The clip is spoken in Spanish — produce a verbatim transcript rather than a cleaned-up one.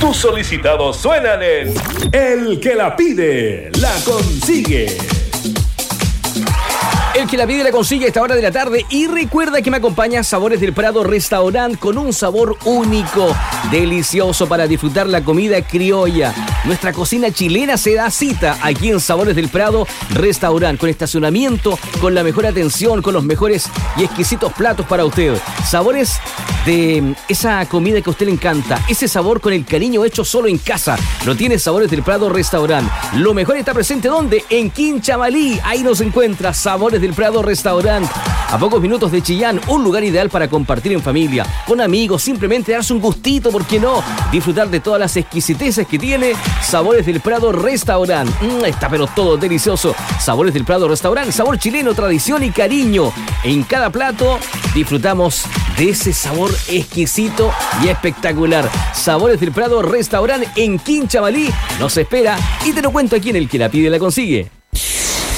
Tus solicitados suenan en El que la pide, la consigue. El que la pide la consigue a esta hora de la tarde. Y recuerda que me acompaña Sabores del Prado Restaurant, con un sabor único, delicioso para disfrutar la comida criolla. Nuestra cocina chilena se da cita aquí en Sabores del Prado Restaurant, con estacionamiento, con la mejor atención, con los mejores y exquisitos platos para usted. Sabores de esa comida que a usted le encanta, ese sabor con el cariño hecho solo en casa. Lo tiene Sabores del Prado Restaurant. Lo mejor está presente, ¿dónde? En Quinchamalí. Ahí nos encuentra Sabores del Prado Restaurant. A pocos minutos de Chillán, un lugar ideal para compartir en familia, con amigos, simplemente darse un gustito, ¿por qué no? Disfrutar de todas las exquisiteces que tiene Sabores del Prado Restaurant. Mm, está pero todo delicioso. Sabores del Prado Restaurant, sabor chileno, tradición y cariño. En cada plato disfrutamos de ese sabor exquisito y espectacular. Sabores del Prado Restaurant en Quinchamalí nos espera, y te lo cuento aquí en El que la pide la consigue.